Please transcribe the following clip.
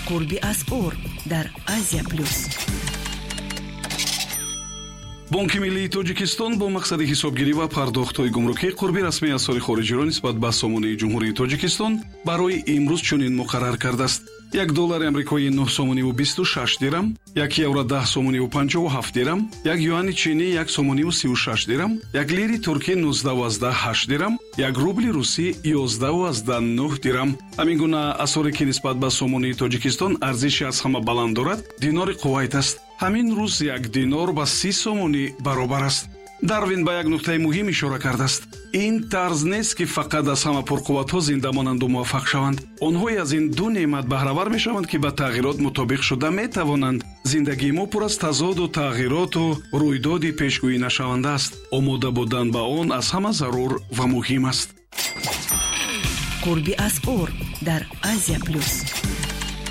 قربی از اور در آسیا پلوس. بانки миллии тоҷикистон бо мақсади ҳисобгирӣ ва пардохтҳои гумрукӣ қурби расмии асъори хориҷиро нисбат ба сомонаи ҷумҳурии тоҷикистон барои имрӯз чунин муқаррар кардааст: $1 амрикоӣ 9 сомониву 26 дирам, €1 10 сомониву 57 дирам, юани чинӣ 1 сомониву 36 дирам, лири туркӣ 19,8 дирам, рубли русӣ 11,9 дирам. ҳамин гуна асъоре ки нисбат ба сомонаи тоҷикистон арзиши аз ҳама баланд дорад, динори қувайт аст. ҳамин рӯз 1 динор ба 30 сомонӣ баробар аст. дарвин ба як нуқтаи муҳим ишора кардааст. ин тарз нест ки фақат аз ҳама пурқувватҳо зинда монанду муваффақ шаванд. онҳое аз ин ду неъмат баҳравар мешаванд ки ба тағйирот мутобиқ шуда метавонанд. зиндагии мо пур аз тазоду тағйироту рӯйдоди пешгӯинашаванда аст. омода будан ба он аз ҳама зарур ва муҳим аст. قربی از اور در آسیا پلوس.